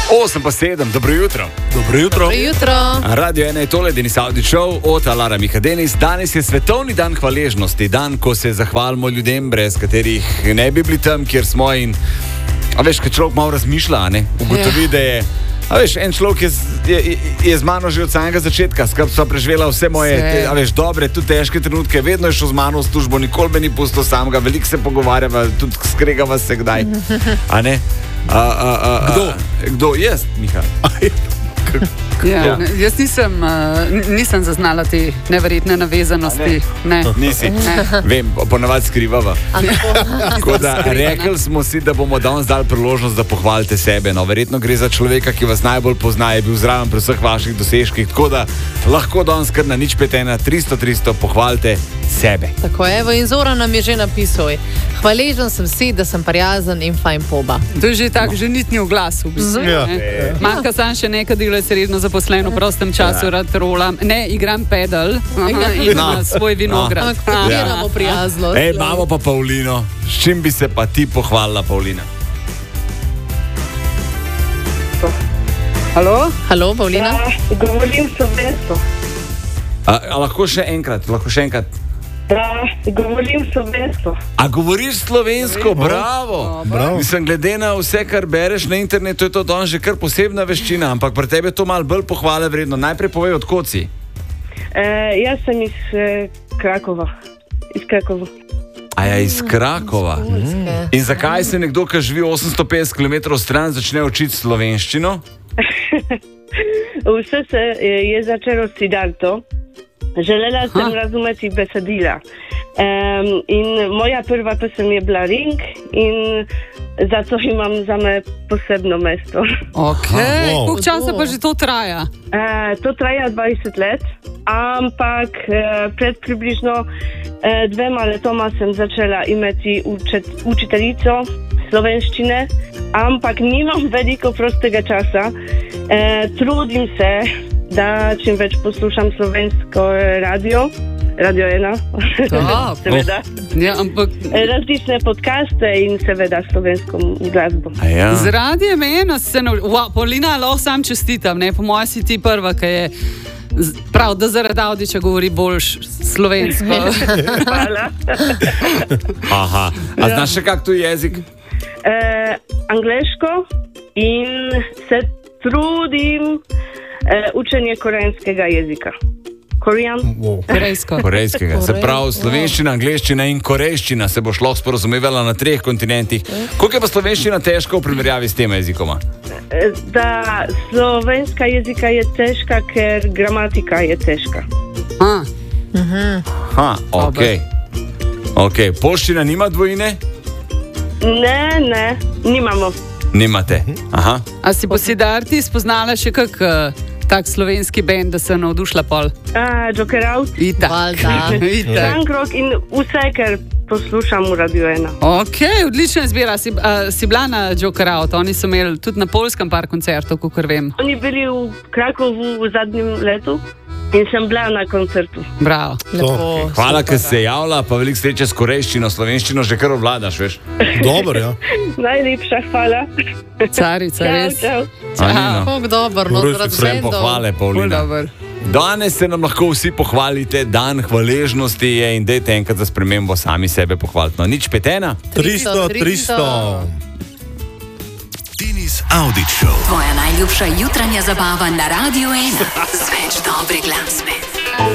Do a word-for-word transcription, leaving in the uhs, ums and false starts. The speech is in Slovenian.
osem pa sedem, dobro jutro. Dobro jutro. Dobro jutro. Radio ena je tole, Denis Audić Show od Alara Miha Denis. Danes je svetovni dan hvaležnosti, dan, ko se zahvalimo ljudem, brez katerih ne bi bili tam, kjer smo. In, a veš, kad človek malo razmišlja, ne? Ugotovi, ja. da je, a veš, en človek je, je, je z mano že od samega začetka, skrb sva preživela vse moje, te, a veš, dobre, tudi težke trenutke, vedno je šel z mano v službo, nikoli me ni pustil samega, veliko se pogovarjava, tudi skregava se kdaj, a ne? A, a, a, a, Kdo? Kdo? Jaz, Miha. Ja, ne, jaz nisem, uh, nisem zaznala te neverjetne navezanosti. Ne. Ne. Nisi. Ne. Vem, ponavadi skrivava. Tako da rekli smo si, da bomo danes dali priložnost, da pohvalite sebe. No, verjetno gre za človeka, ki vas najbolj pozna, je bil zraven pri vseh vaših dosežkih. Tako da lahko danes kar na nič pet ena tristo tristo pohvalite sebe. Tako je, in Zora nam je že napisal. Hvaležen sem si, da sem prijazen in fajn poba. To je že tak no. ženitni oglas. V bistvu, Ja. ne. Manjka sam še nekaj dela, se redno zaposlen v prostem času, rad rolam. Ne, igram pedal, aha, in No. svoj vinograd. Ampak podpiramo prijaznost. Ej, imamo pa Pavlino. S čim bi se pa ti pohvalila, Pavlina? Halo? Halo, Pavlina? Da, govorim slovensko. A, a lahko še enkrat, lahko še enkrat. Da, govorim slovensko. A govoriš slovensko? Bravo. Bravo. Mislim, glede na vse, kar bereš na internetu, je to danes že kar posebna veščina, ampak pri tebi je to malo bolj pohvale vredno. Najprej povej, od kod si. E, jaz sem iz e, Krakova. Iz Krakova. A ja, iz Krakova. Mm. In zakaj se nekdo, ki živi osemsto petdeset kilometrov stran, začne učiti slovenščino? Vse se e, je začelo s Siddharto. Želela sem ha. razumeti besedila. Um, in moja prva pesem je bila Ring in zato imam zame posebno mesto. Ok, wow. koliko časa pa že to traja? Uh, to traja dvajset let, ampak uh, pred približno uh, dvema letoma sem začela imeti učet, učiteljico slovenščine, ampak nimam veliko prostega časa. Uh, trudim se, da čim več poslušam slovensko radio, Radio ena, seveda. Ja, ampak... Različne podcaste in seveda slovensko glasbo. Ja. Z radijem ena se ne... Wow, Paulina, lahko sam čestitam, ne? Po mojem si ti prva, ki je prav, da zaradi Audića govori bolj slovensko. Hvala. Aha, a znaš še kak tu jezik? Uh, angleško in se trudim uh, učenje koreanskega jezika. Korean. Wow. Korejsko. Korejskega. Se pravi, slovenščina, angleščina in korejščina se boš lahko sporazumevala na treh kontinentih. Koliko je pa slovenščina težka v primerjavi s tema jezikoma? Da, slovenska jezika je težka, ker gramatika je težka. A, Ha, ok. Ok, polščina nima dvojine? Ne, ne, nimamo. Nimate. Aha. a si po Siddharti spoznala še kak uh, tak slovenski band, da se navdušila pol? Uh, Joker Out, Itak. Valjda. Itak. Punk rock in vse, ker poslušam v Radio ena. Ok, odlična izbira. Si, uh, si bila na Joker Out, oni so imeli tudi na Poljskem par koncertov, kakor vem. Oni bili v Krakovu v zadnjem letu in sem bila na koncertu. Bravo. Lepo. Hvala, ker se je javila, pa veliko sreče s korejščino, slovenščino že kar obvladaš, veš. Dobro, ja. Najlepša hvala. Carica, Čau, res. čau. A ni, no. Kako dobro, no, Dobro, zaradi Vsem bendov. pohvale, Ful Pavlina. dober. Danes se nam lahko vsi pohvalite, dan hvaležnosti je in dejte enkrat za spremembo sami sebe pohvaliti. No, nič pet ena. tristo, tristo. Denis Audić Show. Tvoja najljubša jutranja zabava na Radio ena. Z več dobre glasbe.